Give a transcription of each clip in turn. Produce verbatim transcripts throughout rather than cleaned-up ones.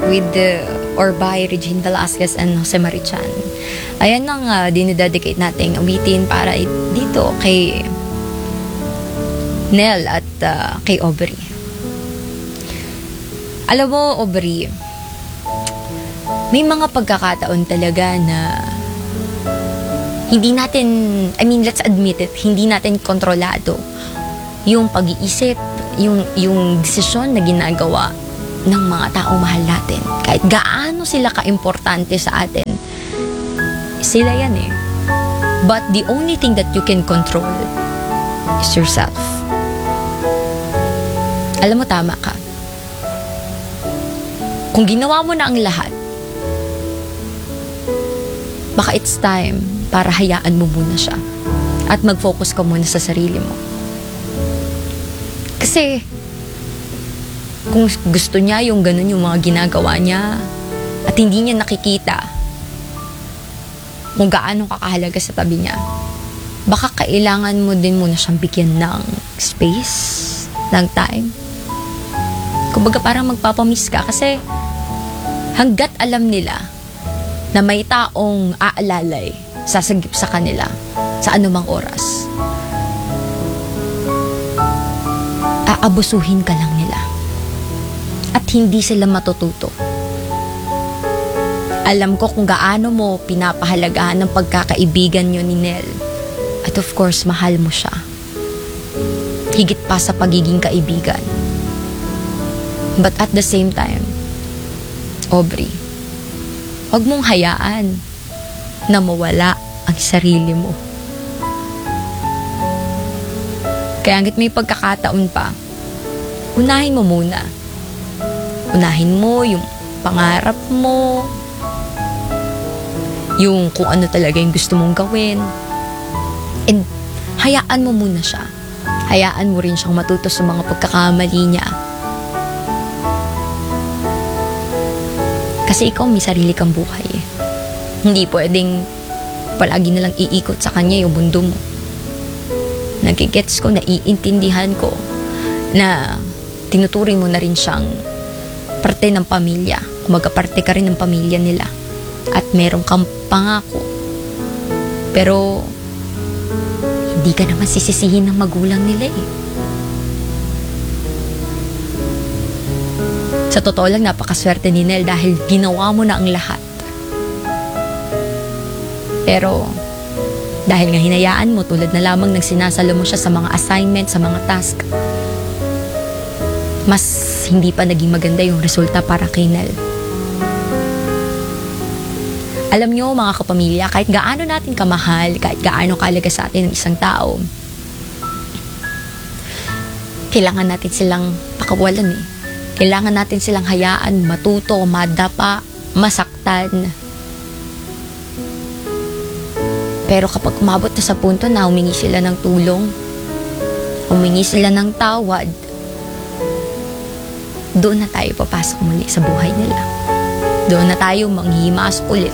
with the, or by Regine Velasquez and Jose Marichan. Ayan ang uh, dinidedicate nating awitin para dito kay Nel at uh, kay Aubrey. Alam mo, Aubrey, may mga pagkakataon talaga na hindi natin, I mean, let's admit it, hindi natin kontrolado yung pag-iisip, yung, yung desisyon na ginagawa ng mga taong mahal natin. Kahit gaano sila ka-importante sa atin, sila yan eh. But the only thing that you can control is yourself. Alam mo, tama ka. Kung ginawa mo na ang lahat, baka it's time para hayaan mo muna siya at mag-focus ka muna sa sarili mo. Kasi kung gusto niya yung ganun yung mga ginagawa niya at hindi niya nakikita kung gaano kakahalaga sa tabi niya, baka kailangan mo din muna siyang bigyan ng space, ng time. Kumbaga parang magpapamiss ka kasi hanggat alam nila na may taong aalalay, sasagip sa kanila sa anumang oras, aabusuhin ka lang nila at hindi sila matututo. Alam ko kung gaano mo pinapahalagahan ng pagkakaibigan nyo ni Nel, at of course mahal mo siya higit pa sa pagiging kaibigan. But at the same time, Aubrey, huwag mong hayaan na mawala ang sarili mo. Kaya hanggat may pagkakataon pa, unahin mo muna. Unahin mo yung pangarap mo, yung kung ano talaga yung gusto mong gawin. And hayaan mo muna siya. Hayaan mo rin siyang matuto sa mga pagkakamali niya. Kasi ikaw may sarili kang buhay eh. Hindi pwedeng palagi nalang iikot sa kanya yung mundo mo. Nagigets ko, naiintindihan ko na tinuturing mo na rin siyang parte ng pamilya. Kumaga parte ka rin ng pamilya nila. At meron kang pangako. Pero hindi ka naman sisisihin ng magulang nila eh. Sa totoo lang, napakaswerte ni Nel dahil ginawa mo na ang lahat. Pero dahil nga hinayaan mo, tulad na lamang ng sinasalo mo siya sa mga assignment, sa mga task, mas hindi pa naging maganda yung resulta para kay Nel. Alam nyo mga kapamilya, kahit gaano natin kamahal, kahit gaano kalaga sa atin ng isang tao, kailangan natin silang pakawalan eh. Kailangan natin silang hayaan, matuto, madapa, masaktan. Pero kapag umabot na sa punto na humingi sila ng tulong, humingi sila ng tawad, doon na tayo papasok muli sa buhay nila. Doon na tayo manghihimas ulit.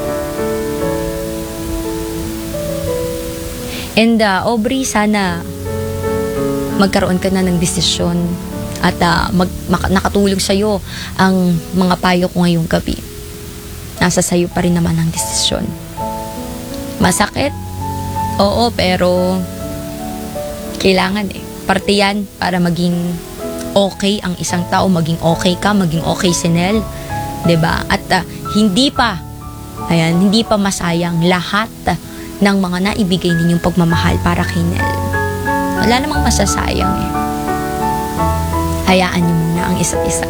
And uh, Aubrey, sana magkaroon ka na ng desisyon at uh, mag, mak- nakatulong sa'yo ang mga payo ko ngayong gabi. Nasa sa'yo pa rin naman ang desisyon. Masakit? Oo, pero kailangan eh. Parte yan para maging okay ang isang tao, maging okay ka, maging okay si Nel. Diba? At uh, hindi pa, ayan, hindi pa masayang lahat uh, ng mga naibigay ninyong pagmamahal para kay Nel. Wala namang masasayang eh. Hayaan niyo muna ang isa't isa.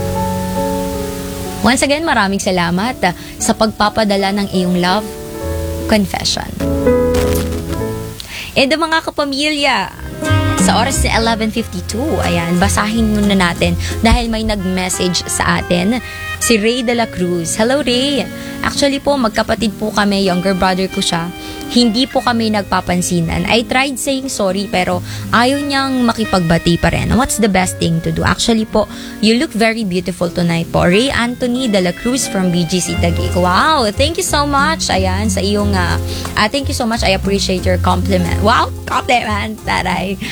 Once again, maraming salamat uh, sa pagpapadala ng iyong love confession. And the mga kapamilya, sa oras na eleven fifty-two, ayan, basahin muna natin dahil may nag-message sa atin, si Ray de la Cruz. Hello Ray! Actually po, magkapatid po kami, younger brother ko siya. Hindi po kami nagpapansinan. I tried saying sorry pero ayaw niyang makipagbati pa rin. What's the best thing to do? Actually po, you look very beautiful tonight po. Ray Anthony de la Cruz from B G C Taguig. Wow! Thank you so much. Ayan, sa iyong, uh, uh, thank you so much. I appreciate your compliment. Wow! Compliment, taray.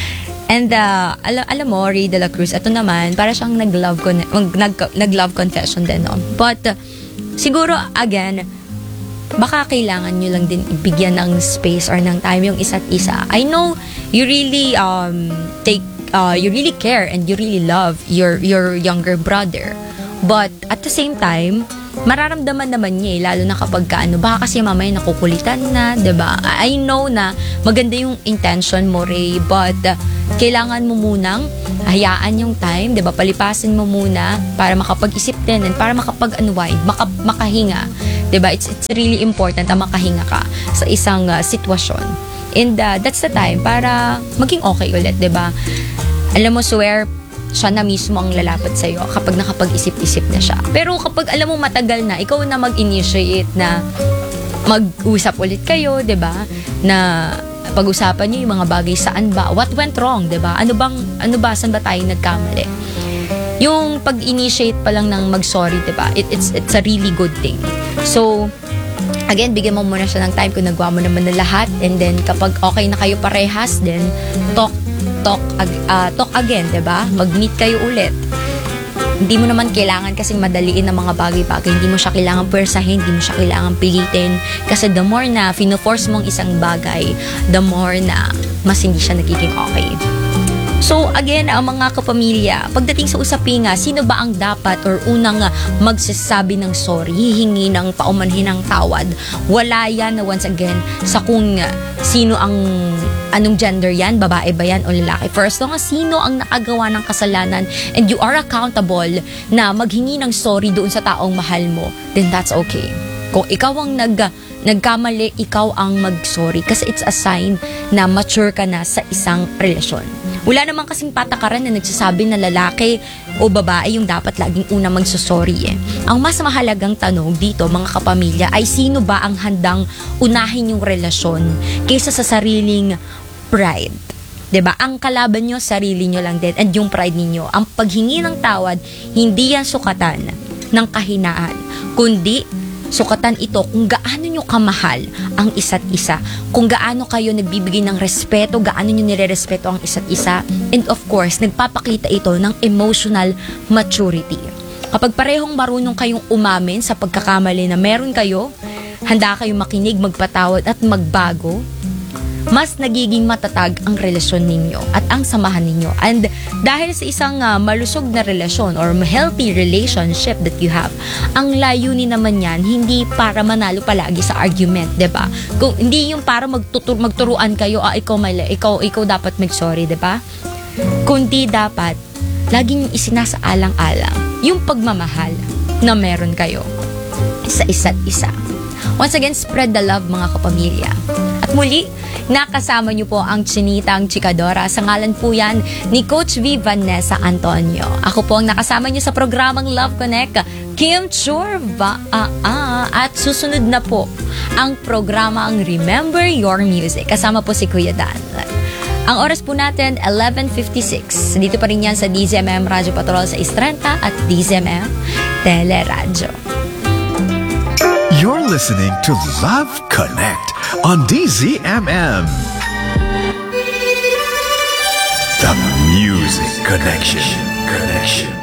And uh, alam, alam mo, Ray de la Cruz, ito naman, para siyang nag-love, con- nag, nag-love confession din, no? But, uh, siguro, again, baka kailangan nyo lang din ibigyan ng space or ng time yung isa't isa. I know, you really, um, take, uh, you really care and you really love your, your younger brother. But, at the same time, mararamdaman naman niya eh, lalo na kapag ka, ano, baka kasi mamaya nakukulitan na, diba? I know na maganda yung intention mo, Ray, but uh, kailangan mo munang hayaan yung time, diba? Palipasin mo muna para makapag-isip din and para makapag-unwind, maka, makahinga, diba? It's, it's really important na makahinga ka sa isang uh, sitwasyon. And uh, that's the time para maging okay ulit, diba? Alam mo, swear, siya na mismo ang lalapat sa'yo kapag nakapag-isip-isip na siya. Pero kapag alam mo matagal na, ikaw na mag-initiate na mag-usap ulit kayo, 'di ba? Na pag-usapan niyo yung mga bagay, saan ba, what went wrong, 'di ba? Ano bang ano ba saan ba tayo nagkamali? Yung pag-initiate pa lang ng mag-sorry, 'di ba? It, it's it's a really good thing. So again, bigyan mo muna siya ng time kung nagawa mo naman na lahat, and then kapag okay na kayo parehas, then talk talk uh, talk again, 'di ba? Mag-meet kayo ulit. Hindi mo naman kailangan kasing madaliin ng mga bagay-bagay. Hindi mo siya kailangan pwersahin, hindi mo siya kailangan pilitin. Kasi the more na fino-force mong isang bagay, the more na mas hindi siya nagiging okay. So again, ang mga kapamilya, pagdating sa usapinga, sino ba ang dapat or unang magsasabi ng sorry, hihingi ng paumanhin ng tawad? Wala yan na once again sa kung sino ang anong gender yan, babae ba yan o lalaki. First, long as sino ang nakagawa ng kasalanan and you are accountable na maghingi ng sorry doon sa taong mahal mo, then that's okay. Kung ikaw ang nag, nagkamali, ikaw ang mag-sorry kasi it's a sign na mature ka na sa isang relasyon. Wala namang kasing patakaran na nagsasabi na lalaki o babae yung dapat laging una magsusorry eh. Ang mas mahalagang tanong dito, mga kapamilya, ay sino ba ang handang unahin yung relasyon kaysa sa sariling pride. 'Di ba? Ang kalaban nyo, sarili nyo lang din and yung pride ninyo. Ang paghingi ng tawad, hindi yan sukatan ng kahinaan, kundi sukatan ito kung gaano nyo kamahal ang isa't isa, kung gaano kayo nagbibigay ng respeto, gaano nyo nire-respeto ang isa't isa, and of course, nagpapakita ito ng emotional maturity. Kapag parehong marunong kayong umamin sa pagkakamali na meron kayo, handa kayong makinig, magpatawad at magbago, mas nagiging matatag ang relasyon ninyo at ang samahan ninyo. And dahil sa isang uh, malusog na relasyon or healthy relationship that you have, ang layunin naman yan, hindi para manalo palagi sa argument, 'di ba? Kung hindi yung para magtutur magturuan kayo, ah, ikaw mali, ikaw ikaw dapat mag-sorry, 'di ba? Kundi dapat laging isinasaalang-alang yung pagmamahal na meron kayo sa isa't isa. Once again, spread the love, mga kapamilya. At muli, nakasama niyo po ang Chinitang Chikadora. Sa ngalan po yan ni Coach V. Vanessa Antonio. Ako po ang nakasama niyo sa programang Love Connect, Kim Chorva. Ah, ah, at susunod na po ang programang Remember Your Music. Kasama po si Kuya Dan. Ang oras po natin, eleven fifty-six. Dito pa rin yan sa D Z M M Radyo Patrol sa Istrenta at D Z M M Teleradyo. You're listening to Love Connect on D Z M M. The Music Connection. Connection.